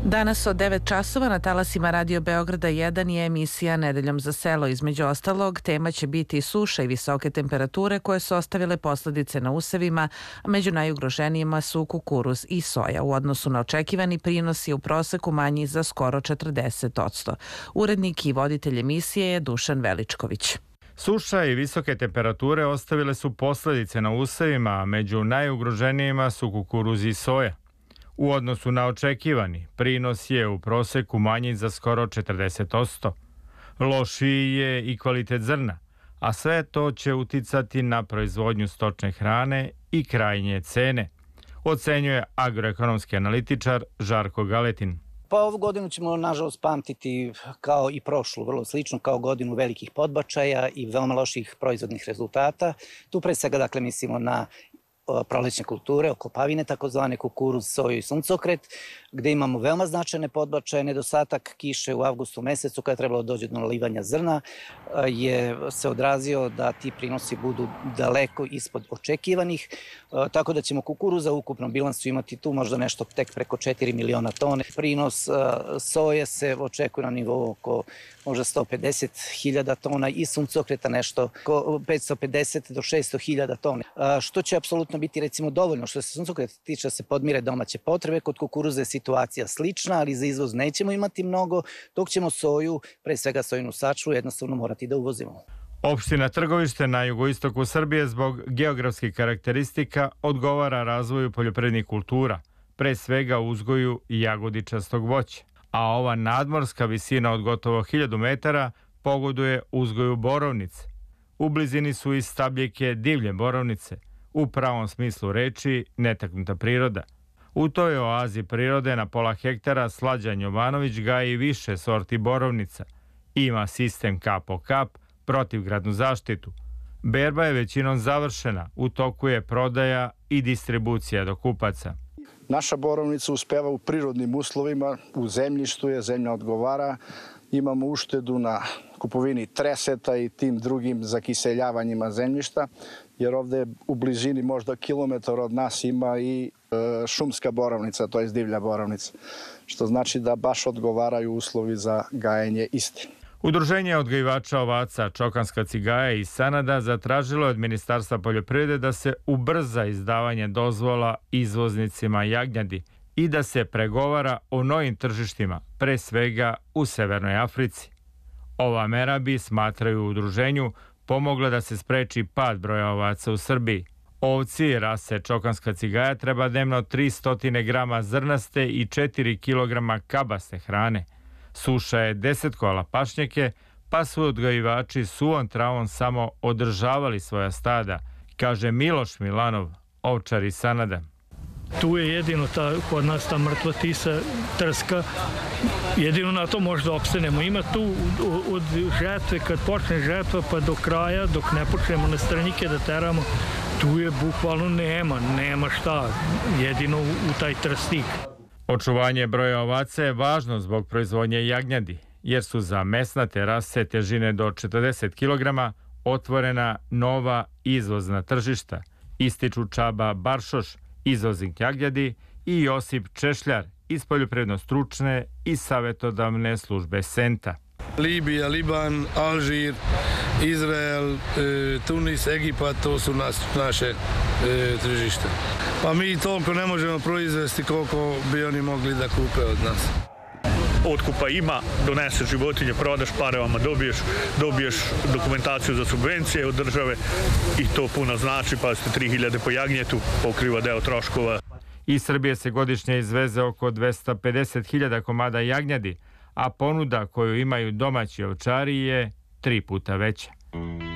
Danas od 9 časova na talasima Radio Beograda 1 je emisija Nedeljom za selo. Između ostalog, tema će biti suša i visoke temperature koje su ostavile posledice na usevima, a među najugroženijima su kukuruz i soja. U odnosu na očekivani prinos je u proseku manji za skoro 40%. Urednik i voditelj emisije je Dušan Veličković. Suša i visoke temperature ostavile su posledice na usevima, a među najugroženijima su kukuruz i soja. U odnosu na očekivani, prinos je u proseku manji za skoro 40%. Lošiji je i kvalitet zrna, a sve to će uticati na proizvodnju stočne hrane i krajnje cene, ocenjuje agroekonomski analitičar Žarko Galetin. Pa ovu godinu ćemo nažalost pamtiti kao i prošlu, vrlo slično, kao godinu velikih podbačaja i veoma loših proizvodnih rezultata. Tu pre svega dakle mislimo na prolećne kulture, oklopavine, takozvane kukuruz, soju i suncokret, gde imamo veoma značajne podbačaje. Nedostatak kiše u avgustu mesecu, kada je trebalo dođe do nalivanja zrna, je se odrazio da ti prinosi budu daleko ispod očekivanih, tako da ćemo kukuruza u ukupnom bilansu imati tu možda nešto tek preko 4 miliona tone. Prinos soje se očekuje na nivou oko možda 150.000 tona i suncokreta nešto oko 550 do 600.000 tona, što će apsolutno biti recimo dovoljno što se suncokreta tiče da se podmire domaće potrebe. Kod kukuruza je situacija slična, ali za izvoz nećemo imati mnogo, dok ćemo soju, pre svega sojinu sačmu, jednostavno morati da uvozimo. Opština Trgovište na jugoistoku Srbije zbog geografskih karakteristika odgovara razvoju poljoprivrednih kultura, pre svega uzgoju jagodičastog voća, a ova nadmorska visina od gotovo 1000 metara pogoduje uzgoju borovnice. U blizini su i stabljike divlje borovnice, u pravom smislu reči netaknuta priroda. U toj oazi prirode na pola hektara Slađan Jovanović gaji više sorti borovnica. Ima sistem kap po kap, protivgradnu zaštitu. Berba je većinom završena, u toku je prodaja i distribucija do kupaca. Naša borovnica uspeva u prirodnim uslovima, u zemljištu je, zemlja odgovara. Imamo uštedu na kupovini treseta i tim drugim zakiseljavanjima zemljišta, jer ovde u blizini možda kilometar od nas ima i šumska borovnica, to je divlja borovnica, što znači da baš odgovaraju uslovi za gajenje iste. Udruženje odgajivača ovaca Čokanska cigaja iz Sanada zatražilo od Ministarstva poljoprivrede da se ubrza izdavanje dozvola izvoznicima jagnjadi i da se pregovara o novim tržištima, pre svega u Severnoj Africi. Ova mera bi, smatraju u udruženju, pomogla da se spreči pad broja ovaca u Srbiji. Ovci rase Čokanska cigaja treba dnevno 300 grama zrnaste i 4 kilograma kabaste hrane. Suša je 10 kola pašnjake, pa su odgajivači suvom travom samo održavali svoja stada, kaže Miloš Milanov, ovčar iz Sanada. Tu je jedino kod nas ta mrtva tisa, trska, jedino na to možda opstanemo. Ima tu od žetve, kad počne žetva pa do kraja, dok ne počnemo na strnjike da teramo, tu je bukvalno nema šta, jedino u taj trsnik. Očuvanje broja ovaca je važno zbog proizvodnje jagnjadi, jer su za mesnate rase težine do 40 kg otvorena nova izvozna tržišta, ističu Čaba Baršoš, izvoznik jagnjadi, i Josip Češljar iz poljoprivredno-stručne i savjetodavne službe Senta. Libija, Liban, Alžir, Izrael, Tunis, Egipat, to su naše tržište. Pa mi toliko ne možemo proizvesti koliko bi oni mogli da kupe od nas. Otkupa ima, doneseš životinje, prodaš, pare vama dobiješ dokumentaciju za subvencije od države i to puno znači, pa ste 3000 po jagnjetu, pokriva deo troškova. Iz Srbije se godišnje izveze oko 250.000 komada jagnjadi, a ponuda koju imaju domaći ovčari je 3 puta veća.